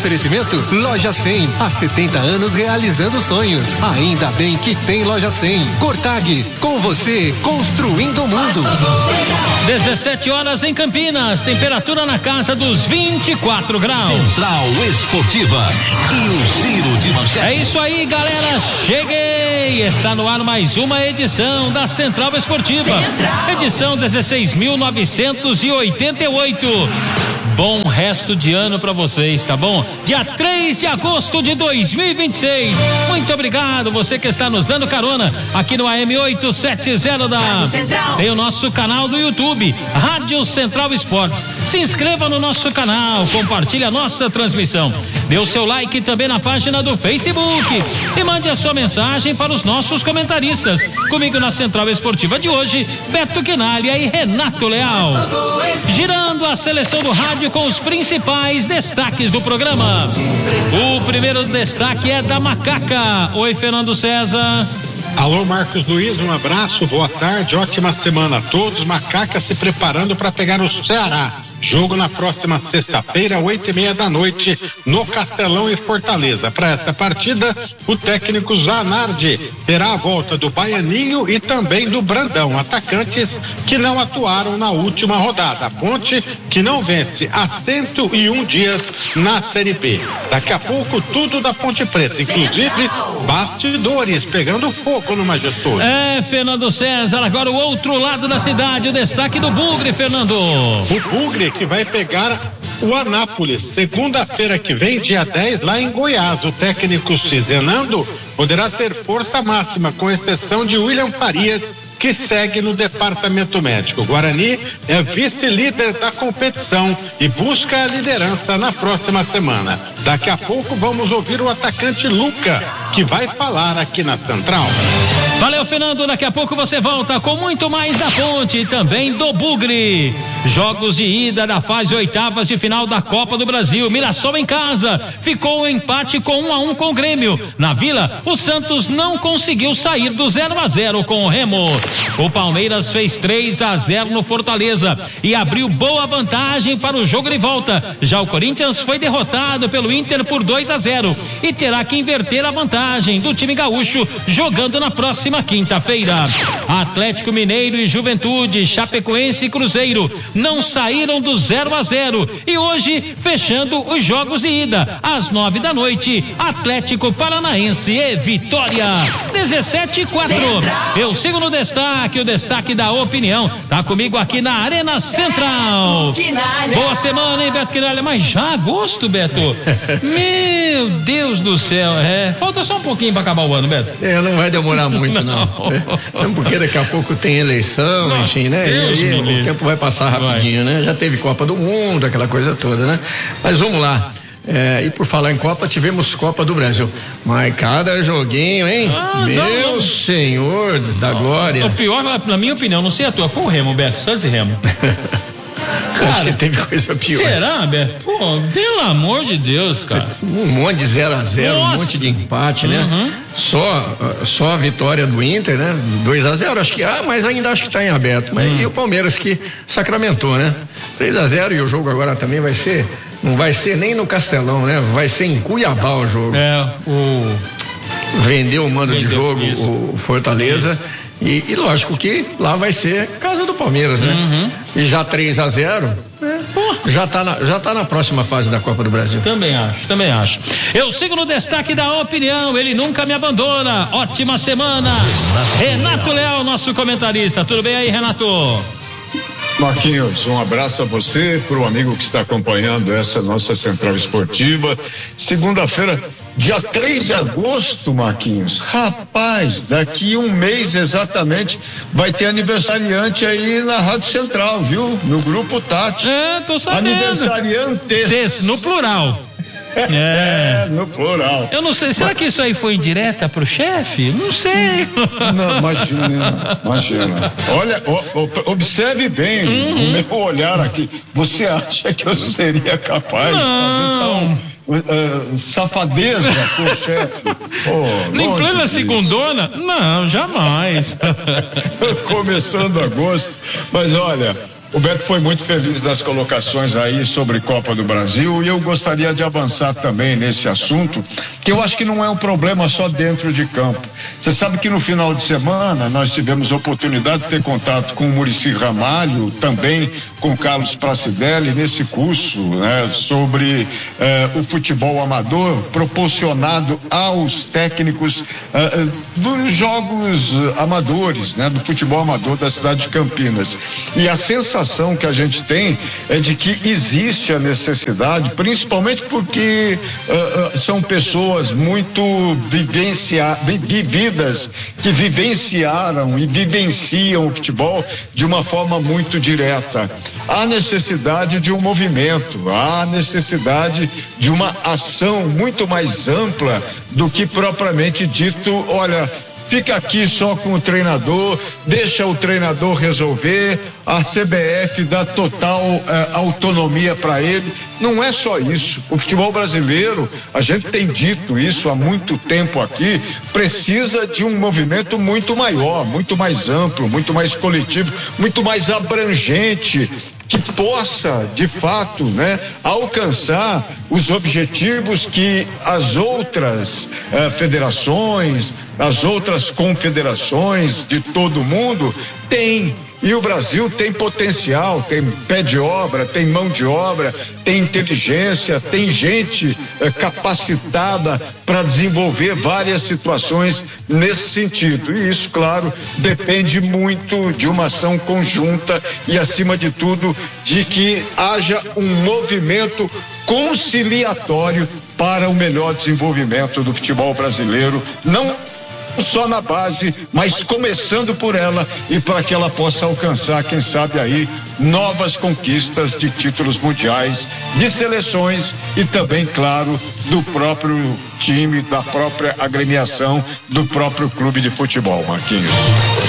Oferecimento Loja 100, há 70 anos realizando sonhos. Ainda bem que tem Loja 100. Cortag, com você, construindo o mundo. 17 horas em Campinas, temperatura na casa dos 24 graus. Central Esportiva e o Giro de Manchete. É isso aí, galera, cheguei! Está no ar mais uma edição da Central Esportiva. Edição 16.988. Bom resto de ano para vocês, tá bom? Dia 3 de agosto de 2026. Muito obrigado, você que está nos dando carona aqui no AM 870 da... Tem o nosso canal do YouTube, Rádio Central Esportes. Se inscreva no nosso canal, compartilhe a nossa transmissão. Dê o seu like também na página do Facebook e mande a sua mensagem para os nossos comentaristas. Comigo na Central Esportiva de hoje, Beto Quinalha e Renato Leal. Girando a seleção do rádio com os principais destaques do programa. O primeiro destaque é da Macaca. Oi, Fernando César. Alô, Marcos Luiz, um abraço, boa tarde, ótima semana a todos. Macaca se preparando para pegar o Ceará. Jogo na próxima sexta-feira, 8:30 da noite, no Castelão, em Fortaleza. Para essa partida, o técnico Zanardi terá a volta do Baianinho e também do Brandão, atacantes que não atuaram na última rodada. A Ponte, que não vence há 101 dias na Série B. Daqui a pouco, tudo da Ponte Preta, inclusive bastidores pegando fogo no Majestoso. É, Fernando César, agora o outro lado da cidade, o destaque do Bugre, Fernando. O Bugre que vai pegar o Anápolis, segunda-feira que vem, dia 10, lá em Goiás. O técnico Cizenando poderá ter força máxima, com exceção de William Farias, que segue no departamento médico. O Guarani é vice-líder da competição e busca a liderança na próxima semana. Daqui a pouco vamos ouvir o atacante Luca, que vai falar aqui na Central. Valeu, Fernando, daqui a pouco você volta com muito mais da Ponte e também do Bugre. Jogos de ida da fase oitavas de final da Copa do Brasil. Mirassol em casa ficou um empate com 1-1 com o Grêmio. Na Vila, o Santos não conseguiu sair do 0-0 com o Remo. O Palmeiras fez 3-0 no Fortaleza e abriu boa vantagem para o jogo de volta. Já o Corinthians foi derrotado pelo Inter por 2-0 e terá que inverter a vantagem do time gaúcho jogando na próxima quinta-feira. Atlético Mineiro e Juventude, Chapecoense e Cruzeiro não saíram do 0-0 e hoje, fechando os jogos de ida, às 9 da noite, Atlético Paranaense e Vitória. 17-4. Eu sigo no destaque, o destaque da opinião. Tá comigo aqui na Arena Central. Boa semana, hein, Beto Quinalha? Mas já agosto, Beto? Meu Deus do céu. Falta só um pouquinho para acabar o ano, Beto. Não vai demorar muito, não. Porque daqui a pouco tem eleição, enfim, né? Deus, e aí o tempo vai passar rapidinho, né? Já teve Copa do Mundo, aquela coisa toda, né? Mas vamos lá. E por falar em Copa, tivemos Copa do Brasil. Mas cada joguinho, hein? Meu Senhor da glória. O pior, na minha opinião, não sei a tua, foi o Remo, Beto, Santos e Remo. Cara, acho que teve coisa pior. Será, Beto? Pô, pelo amor de Deus, cara. Um monte de 0-0, um monte de empate, né? Só a vitória do Inter, né? 2-0, acho que mas ainda acho que está em aberto. Mas e o Palmeiras que sacramentou, né? 3-0 e o jogo agora também não vai ser nem no Castelão, né? Vai ser em Cuiabá o jogo. Vendeu o mando de jogo, isso. O Fortaleza. Isso. E lógico que lá vai ser casa do Palmeiras, né? E já 3-0, já tá na próxima fase da Copa do Brasil. Também acho. Eu sigo no destaque da opinião, ele nunca me abandona. Ótima semana. Renato Leal, nosso comentarista. Tudo bem aí, Renato? Marquinhos, um abraço a você, para o amigo que está acompanhando essa nossa Central Esportiva. Segunda-feira, dia 3 de agosto, Marquinhos. Rapaz, daqui um mês exatamente vai ter aniversariante aí na Rádio Central, viu? No Grupo Tati. Tô sabendo. Aniversariantes. No plural. No plural. Eu não sei, será que isso aí foi indireta pro chefe? Não sei. Não, imagina. Olha, observe bem o meu olhar aqui. Você acha que eu seria capaz de fazer safadeza com o chefe? Em plena segundona? Não, jamais. Começando agosto, mas olha, O Beto foi muito feliz das colocações aí sobre Copa do Brasil, e eu gostaria de avançar também nesse assunto, que eu acho que não é um problema só dentro de campo. Você sabe que no final de semana nós tivemos a oportunidade de ter contato com o Muricy Ramalho, também com o Carlos Pracidelli, nesse curso, né, sobre o futebol amador, proporcionado aos técnicos dos jogos amadores, né, do futebol amador da cidade de Campinas. E a sensação que a gente tem é de que existe a necessidade, principalmente porque são pessoas muito vividas, que vivenciaram e vivenciam o futebol de uma forma muito direta. Há necessidade de um movimento, há necessidade de uma ação muito mais ampla do que propriamente dito, olha, fica aqui só com o treinador, deixa o treinador resolver, a CBF dá total autonomia para ele. Não é só isso. O futebol brasileiro, a gente tem dito isso há muito tempo aqui, precisa de um movimento muito maior, muito mais amplo, muito mais coletivo, muito mais abrangente, que possa, de fato, né, alcançar os objetivos que as outras federações, as outras confederações de todo mundo têm. E o Brasil tem potencial, tem pé de obra, tem mão de obra, tem inteligência, tem gente capacitada para desenvolver várias situações nesse sentido. E isso, claro, depende muito de uma ação conjunta e, acima de tudo, de que haja um movimento conciliatório para o melhor desenvolvimento do futebol brasileiro, não só na base, mas começando por ela, e para que ela possa alcançar, quem sabe aí, novas conquistas de títulos mundiais, de seleções e também, claro, do próprio time, da própria agremiação, do próprio clube de futebol, Marquinhos.